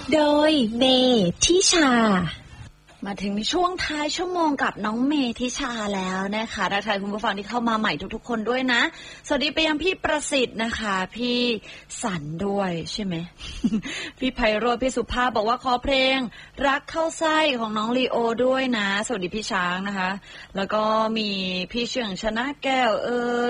โดยเมทิชามาถึงในช่วงท้ายชั่วโมงกับน้องเมทิชาแล้วนะคะทักทายคุณผู้ฟังที่เข้ามาใหม่ทุกๆคนด้วยนะสวัสดีไปยังพี่ประสิทธิ์นะคะพี่สันด้วยใช่ไหม พี่ไพโรจน์พี่สุภาพบอกว่าขอเพลงรักเข้าไส้ของน้องลีโอด้วยนะสวัสดีพี่ช้างนะคะแล้วก็มีพี่เฉียงชนะแก้ว